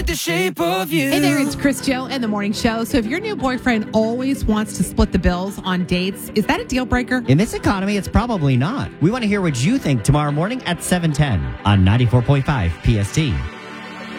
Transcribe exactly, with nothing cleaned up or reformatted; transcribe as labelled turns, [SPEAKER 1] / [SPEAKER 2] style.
[SPEAKER 1] like the shape of you.
[SPEAKER 2] Hey there, it's Chris Joe and the Morning Show. So if your new boyfriend always wants to split the bills on dates, is that a deal breaker?
[SPEAKER 3] In this economy, it's probably not. We want to hear what you think tomorrow morning at seven ten on ninety-four point five P S T.